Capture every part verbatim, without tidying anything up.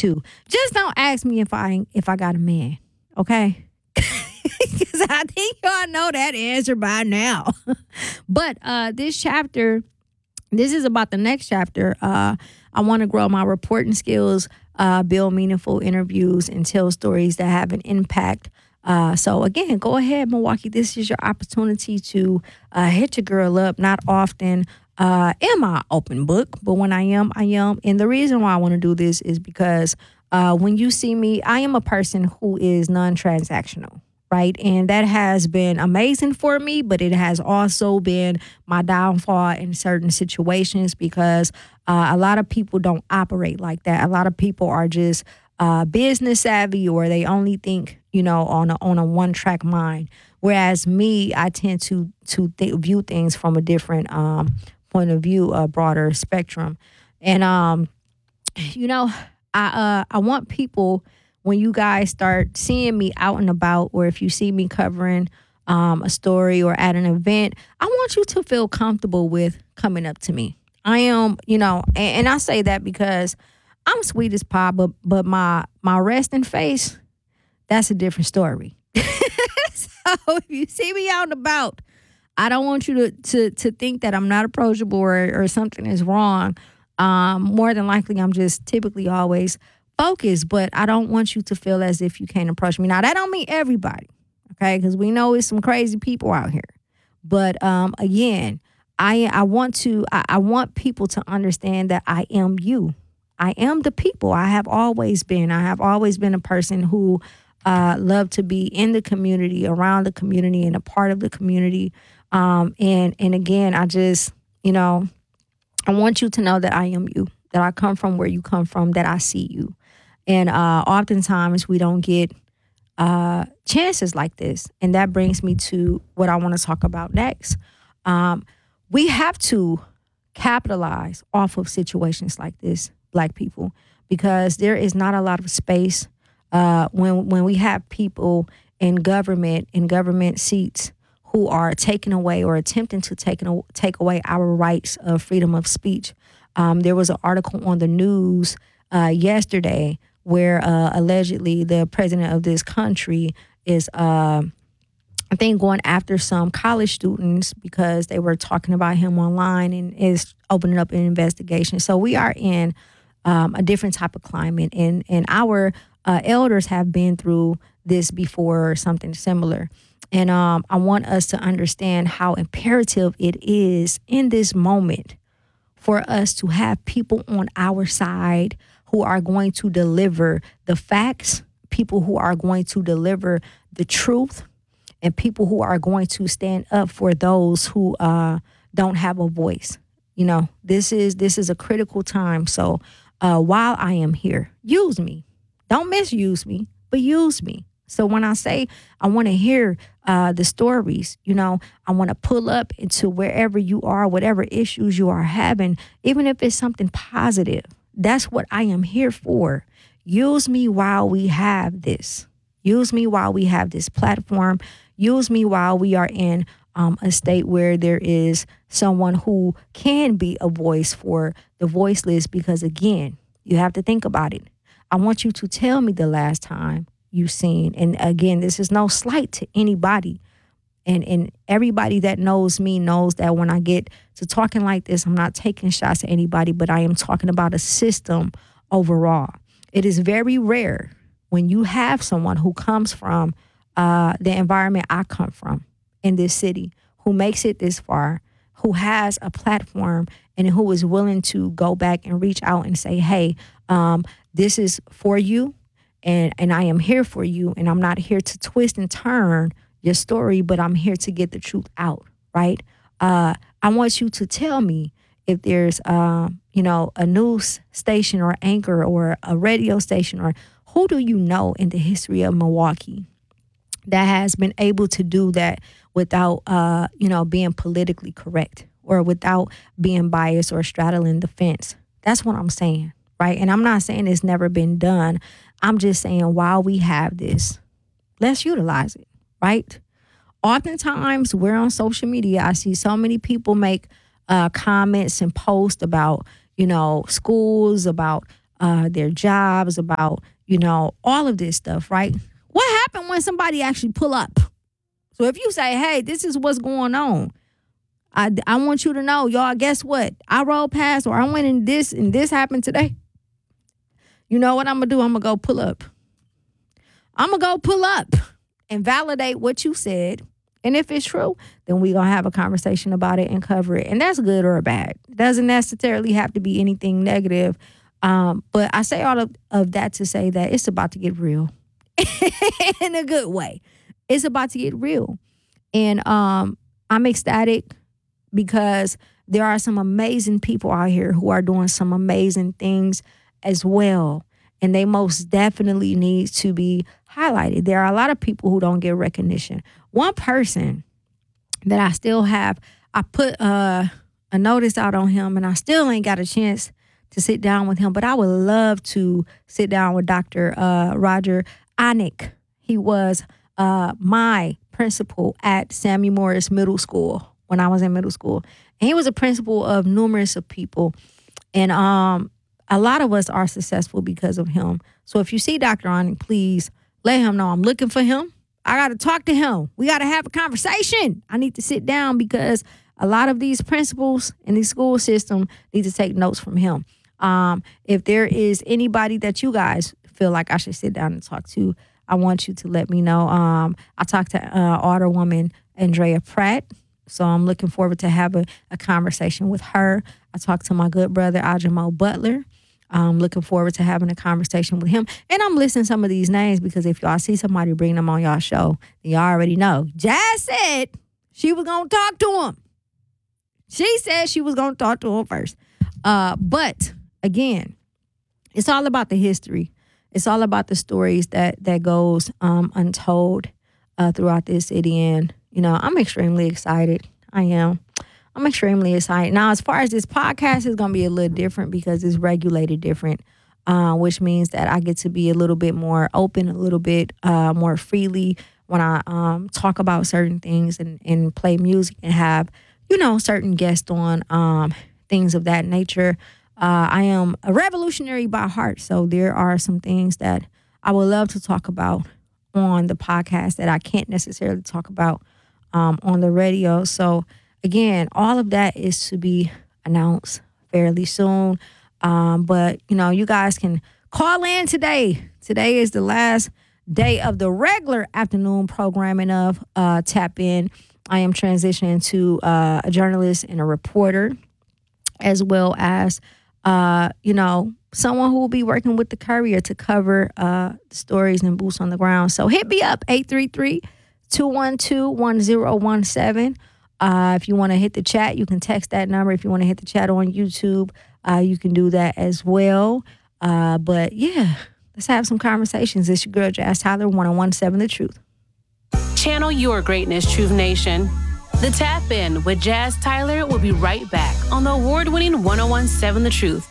too. Just don't ask me if I if I got a man, okay? Because I think y'all know that answer by now. But uh, this chapter, this is about the next chapter. Uh, I want to grow my reporting skills, uh, build meaningful interviews, and tell stories that have an impact. Uh, so again, go ahead, Milwaukee. This is your opportunity to uh, hit your girl up. Not often uh, am I open book, but when I am, I am. And the reason why I want to do this is because uh, when you see me, I am a person who is non-transactional. Right. And that has been amazing for me, but it has also been my downfall in certain situations because uh, a lot of people don't operate like that. A lot of people are just uh, business savvy, or they only think, you know, on a, on a one track mind. Whereas me, I tend to to th- view things from a different um, point of view, a broader spectrum. And, um, you know, I uh, I want people, when you guys start seeing me out and about, or if you see me covering um, a story or at an event, I want you to feel comfortable with coming up to me. I am, you know, and, and I say that because I'm sweet as pie, but but my my resting face, that's a different story. So if you see me out and about, I don't want you to to to think that I'm not approachable or, or something is wrong. Um, more than likely, I'm just typically always focus, but I don't want you to feel as if you can't approach me. Now, that don't mean everybody, okay? Because we know it's some crazy people out here. But um, again, I I want to I, I want people to understand that I am you. I am the people. I have always been. I have always been a person who uh, loved to be in the community, around the community, and a part of the community. Um, and and again, I just, you know, I want you to know that I am you, that I come from where you come from, that I see you. And uh, oftentimes we don't get uh, chances like this. And that brings me to what I want to talk about next. Um, we have to capitalize off of situations like this, Black people, because there is not a lot of space uh, when when we have people in government, in government seats, who are taking away or attempting to take, take away our rights of freedom of speech. Um, there was an article on the news uh, yesterday where uh, allegedly the president of this country is, uh, I think, going after some college students because they were talking about him online, and is opening up an investigation. So we are in um, a different type of climate, and, and our uh, elders have been through this before or something similar. And um, I want us to understand how imperative it is in this moment for us to have people on our side who are going to deliver the facts, people who are going to deliver the truth, and people who are going to stand up for those who uh, don't have a voice. You know, this is this is a critical time. So uh, while I am here, use me. Don't misuse me, but use me. So when I say I want to hear uh, the stories, you know, I want to pull up into wherever you are, whatever issues you are having, even if it's something positive. That's what I am here for. Use me while we have this. Use me while we have this platform. Use me while we are in um, a state where there is someone who can be a voice for the voiceless. Because again, you have to think about it. I want you to tell me the last time you've seen. And again, this is no slight to anybody. And and everybody that knows me knows that when I get to talking like this, I'm not taking shots at anybody, but I am talking about a system overall. It is very rare when you have someone who comes from uh, the environment I come from in this city, who makes it this far, who has a platform, and who is willing to go back and reach out and say, hey, um, this is for you. And and I am here for you, and I'm not here to twist and turn your story, but I'm here to get the truth out, right? Uh, I want you to tell me if there's, uh, you know, a news station or anchor or a radio station, or who do you know in the history of Milwaukee that has been able to do that without, uh, you know, being politically correct or without being biased or straddling the fence? That's what I'm saying, right? And I'm not saying it's never been done. I'm just saying while we have this, let's utilize it, right? Oftentimes we're on social media. I see so many people make uh, comments and post about, you know, schools, about uh, their jobs, about, you know, all of this stuff, right? What happened when somebody actually pull up? So if you say, hey, this is what's going on, I, I want you to know, y'all, guess what? I rolled past, or I went in this and this happened today. You know what I'm going to do? I'm going to go pull up. I'm going to go pull up and validate what you said. And if it's true, then we're going to have a conversation about it and cover it. And that's good or bad. It doesn't necessarily have to be anything negative. Um, but I say all of, of that to say that it's about to get real in a good way. It's about to get real. And um, I'm ecstatic because there are some amazing people out here who are doing some amazing things as well. And they most definitely need to be highlighted. There are a lot of people who don't get recognition. One person that I still have, I put uh, a notice out on him, and I still ain't got a chance to sit down with him, but I would love to sit down with Doctor Uh, Roger Onick. He was uh, my principal at Samuel Morris Middle School when I was in middle school. And he was a principal of numerous of people. And um, a lot of us are successful because of him. So if you see Doctor Onick, please let him know I'm looking for him. I got to talk to him. We got to have a conversation. I need to sit down because a lot of these principals in the school system need to take notes from him. Um, if there is anybody that you guys feel like I should sit down and talk to, I want you to let me know. Um, I talked to uh, Alderwoman Andrea Pratt, so I'm looking forward to having a conversation with her. I talked to my good brother, Ajamo Butler. I'm looking forward to having a conversation with him. And I'm listing some of these names because if y'all see somebody bring them on y'all show, then y'all already know. Jazz said she was going to talk to him. She said she was going to talk to him first. Uh, but, again, it's all about the history. It's all about the stories that that goes um, untold uh, throughout this city. And, you know, I'm extremely excited. I am. I'm extremely excited. Now, as far as this podcast, it's going to be a little different because it's regulated different, uh, which means that I get to be a little bit more open, a little bit uh, more freely when I um, talk about certain things and, and play music and have, you know, certain guests on, um, things of that nature. Uh, I am a revolutionary by heart, so there are some things that I would love to talk about on the podcast that I can't necessarily talk about um, on the radio. So, again, all of that is to be announced fairly soon. Um, but, you know, you guys can call in today. Today is the last day of the regular afternoon programming of uh, Tap In. I am transitioning to uh, a journalist and a reporter, as well as Uh, you know, someone who will be working with the Courier to cover uh, the stories and boots on the ground. So hit me up, eight three three, two one two, one zero one seven. Uh, if you want to hit the chat, you can text that number. If you want to hit the chat on YouTube, uh, you can do that as well. Uh, but, yeah, let's have some conversations. It's your girl, Jazz Tyler, one oh one seven The Truth. Channel your greatness, Truth Nation. The Tap In with Jazz Tyler will be right back on the award-winning one oh one seven The Truth.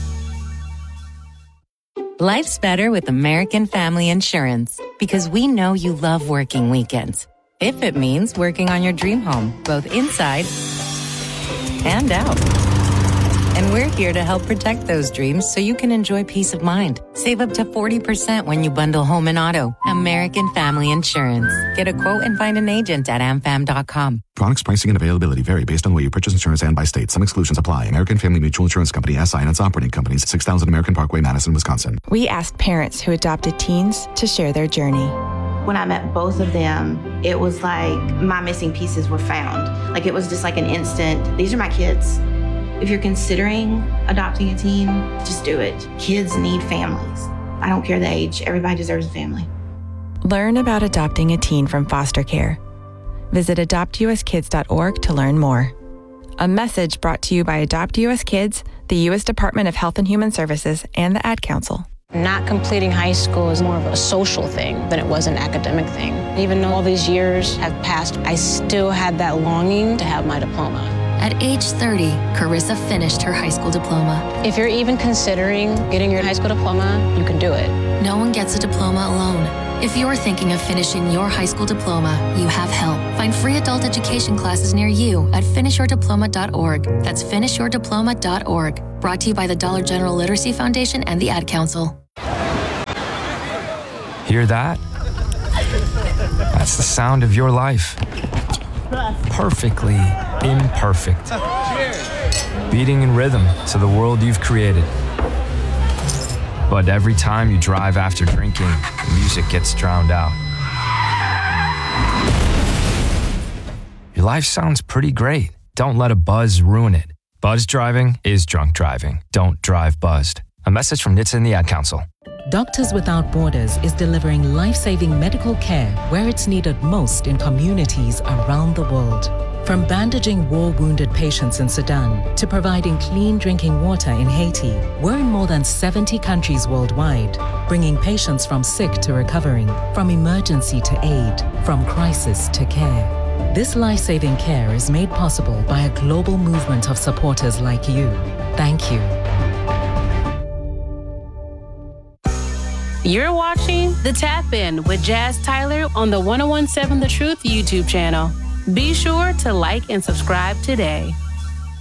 Life's better with American Family Insurance because we know you love working weekends. If it means working on your dream home, both inside and out. And we're here to help protect those dreams so you can enjoy peace of mind. Save up to forty percent when you bundle home and auto. American Family Insurance. Get a quote and find an agent at a m fam dot com. Products pricing and availability vary based on the way you purchase insurance and by state. Some exclusions apply. American Family Mutual Insurance Company, S I and its operating companies, six thousand American Parkway, Madison, Wisconsin. We asked parents who adopted teens to share their journey. When I met both of them, it was like my missing pieces were found. Like it was just like an instant, these are my kids. If you're considering adopting a teen, just do it. Kids need families. I don't care the age. Everybody deserves a family. Learn about adopting a teen from foster care. Visit adopt u s kids dot org to learn more. A message brought to you by Adopt U S Kids, the U S Department of Health and Human Services, and the Ad Council. Not completing high school is more of a social thing than it was an academic thing. Even though all these years have passed, I still had that longing to have my diploma. At age thirty, Carissa finished her high school diploma. If you're even considering getting your high school diploma, you can do it. No one gets a diploma alone. If you're thinking of finishing your high school diploma, you have help. Find free adult education classes near you at finish your diploma dot org. That's finish your diploma dot org. Brought to you by the Dollar General Literacy Foundation and the Ad Council. Hear that? That's the sound of your life. Perfectly imperfect. Beating in rhythm to the world you've created. But every time you drive after drinking, the music gets drowned out. Your life sounds pretty great. Don't let a buzz ruin it. Buzz driving is drunk driving. Don't drive buzzed. A message from N H T S A and the Ad Council. Doctors Without Borders is delivering life-saving medical care where it's needed most in communities around the world. From bandaging war-wounded patients in Sudan to providing clean drinking water in Haiti, we're in more than seventy countries worldwide, bringing patients from sick to recovering, from emergency to aid, from crisis to care. This life-saving care is made possible by a global movement of supporters like you. Thank you. You're watching The Tap In with Jazz Tyler on the one oh one seven The Truth YouTube channel. Be sure to like and subscribe today.